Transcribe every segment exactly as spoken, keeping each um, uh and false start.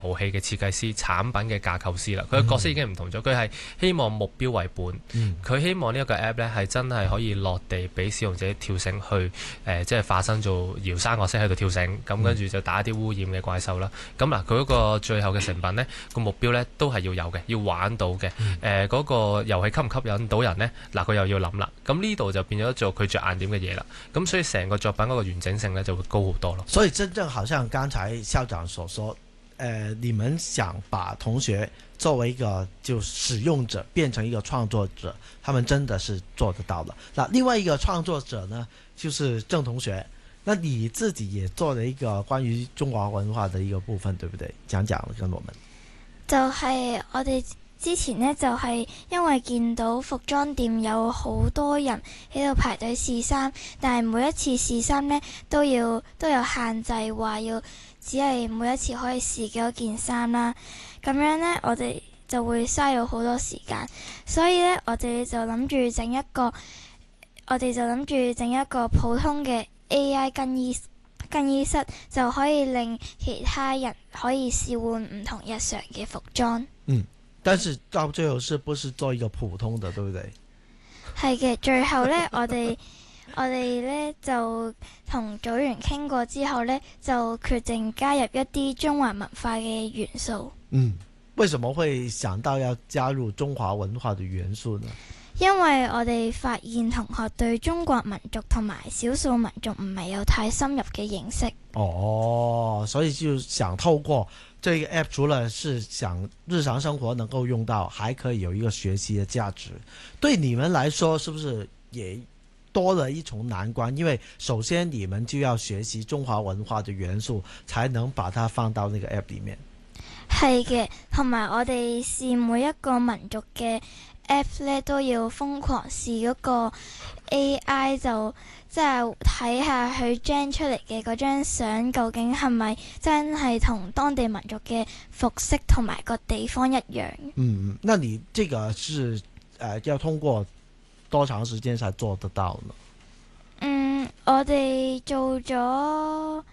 遊戲嘅設計師、產品嘅架構師啦，佢嘅角色已經唔同咗，佢係希望目標為本，佢、嗯、希望呢一個 app 咧係真係可以落地俾使用者跳繩去誒、呃，即係化身做搖山樂式喺度跳繩，咁跟住就打一啲污染嘅怪獸啦。咁嗱，佢嗰個最後嘅成品咧，個目標咧都係要有嘅，要玩到嘅。誒、嗯，嗰、呃那個遊戲吸唔吸引到人咧？嗱，佢又要諗啦。咁呢度就變咗做佢着眼點嘅嘢啦。咁所以成個作品嗰個完整性咧就會高好多咯。 所以真正好像剛才校長所說。呃，你們想把同學作為一個就使用者變成一個創作者，他們真的是做得到的。那另外一個創作者呢，就是鄭同學。那你自己也做了一個關於中華文化的一個部分，對不對？講講跟我們。 就係我哋之前呢，就係因為見到服裝店有好多人喺度排隊試衫，但係每一次試衫呢，都要都有限制，話要只係每一次可以試幾多件衫啦。咁樣呢，我哋就會嘥咗好多時間，所以呢，我哋就諗住整一個，我哋就諗住整一個普通嘅 A I 更衣更衣室，就可以令其他人可以試換唔同日常嘅服裝。 嗯，但是到最後是不是做一個普通的，對不對？ 係嘅，最後呢，我哋我哋呢就同組員傾過之後呢，就決定加入一啲中華文化嘅元素。 嗯，為什麼會想到要加入中華文化的元素呢？ 因為我哋發現同學對中國民族同埋少數民族唔係有太深入嘅認識。 哦，所以就想透過這個 app，除了是想日常生活能夠用到，還可以有一個學習嘅價值。對你們來說，是不是也多了一重難關？因為首先你們就要學習中華文化的元素，才能把它放到那個 app 裏面。 係嘅，同埋我哋試每一個民族嘅 app 咧，都要瘋狂試嗰個 A I， 就即係睇下佢 gen 出嚟嘅嗰張相究竟係咪真係同當地民族嘅服飾同埋個地方一樣。嗯， 那你這個是誒、呃、要通過多長時間才做得到呢？ 嗯，我哋做咗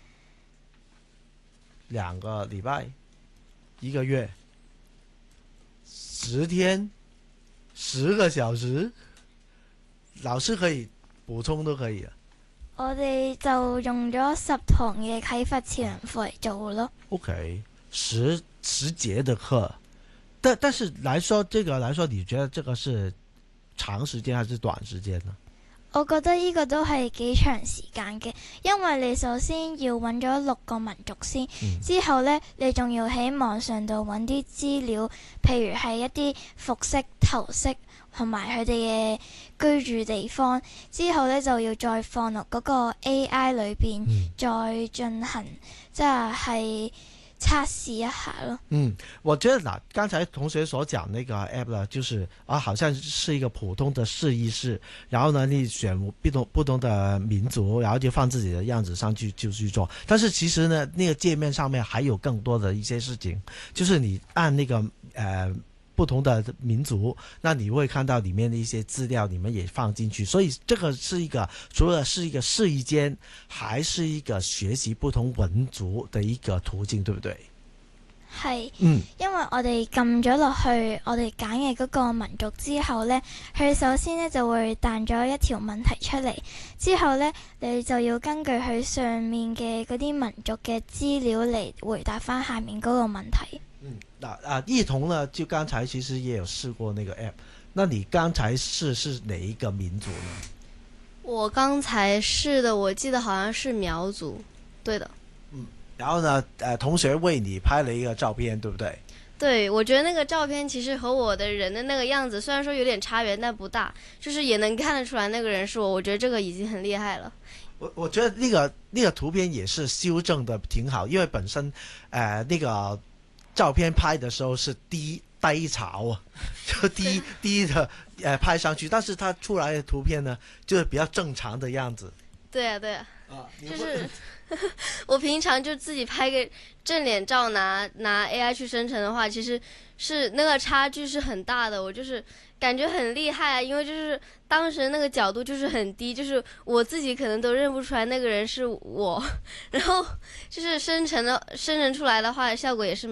兩個禮拜，一個月，十天，十個小時，老師可以補充都可以啊。 我哋就用咗十堂嘅啟發潛能課嚟做咯。 OK， 十十節的課，但但是來說，這個來說，你覺得這個是長時間還是短時間呢？ 我覺得呢個都係幾長時間嘅，因為你首先要揾咗六個民族先，嗯、之後呢，你仲要喺網上度揾啲資料，譬如係一啲服飾、頭飾同埋佢哋嘅居住地方，之後呢，就要再放落嗰個 A I 裏邊，嗯、再進行即係測試一下咯。 嗯，我覺得嗱，剛才同學所講那個 app 呢，就是啊，好像是一個普通的試一試，然後呢，你選不同不同的民族，然後就放自己的樣子上去就去做。但是其實呢，那個界面上面還有更多的一些事情，就是你按那個呃不同的民族，那你會看到裡面的一些資料，你們也放進去。所以這個是一個除了是一個試衣間，還是一個學習不同民族的一個途徑，對不對？ 係，嗯，因為我哋撳咗落去我哋揀嘅嗰個民族之後呢，佢首先呢就會彈咗一條問題出嚟，之後呢，你就要根據佢上面嘅嗰啲民族嘅資料嚟回答翻下面嗰個問題。 嗯，那啊，一彤呢，就剛才其實也有試過那個 app，那你剛才試是哪一個民族呢？ 我剛才試的，我記得好像是苗族，對的。 嗯，然後呢，呃，同學為你拍了一個照片，對不對？ 對，我覺得那個照片其實和我的人的那個樣子，雖然說有點差別，但不大，就是也能看得出來那個人是我。我覺得這個已經很厲害了。 我我覺得那個那個圖片也是修正的挺好，因為本身，呃，那個照片拍的時候是低低潮啊，就低低的呃拍上去，但是它出來的圖片呢，就是比較正常的樣子。 對啊，對啊， 啊， 就是我平常就自己拍个正脸照拿拿 A I 去生成的话，其实是那个差距是很大的，我就是感觉很厉害啊，因为就是当时那个角度就是很低，就是我自己可能都认不出来那个人是我，然后就是生成的生成出来的话效果也是